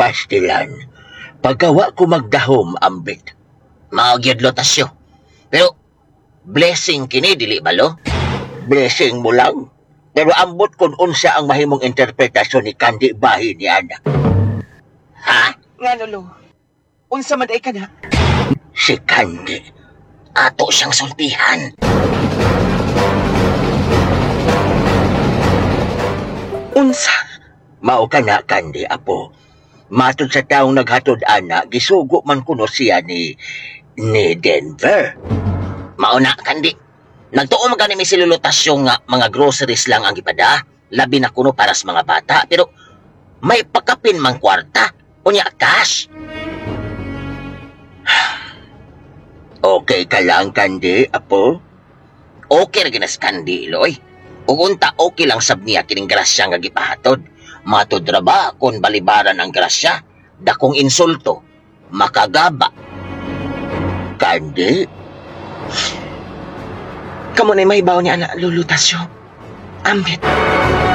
pastilan. Pagkawa ko magdahom, ambit. Maogyod lotasyo. Pero, blessing kini, dili balo? Blessing mo lang. Pero ambot kung unsa ang mahimong interpretasyon ni Candy bahin ni Ana. Ha? Nga lolo, unsa man ay ka na? Si Candy. Ato siyang sultihan. Unsa? Mao ka na, Candy, apo. Matod sa taong naghatod ana, gisugo man kuno siya ni Denver. Mauna, kandi. Nagtuo man gani may silulutasyo nga mga groceries lang ang ipada. Labi na kuno para sa mga bata. Pero, may pakapin mang kwarta. Unya, cash. Okay ka lang, Candy, apo? Okay ra ginas kandi, Iloy. Ugunta okay lang sab niya kining grasya nga gipahatod. Matod ra ba kung balibaran ang grasya? Dakong insulto. Makagaba. Candy? Kamo na may bawo ni ana lulutasyo. Ambit.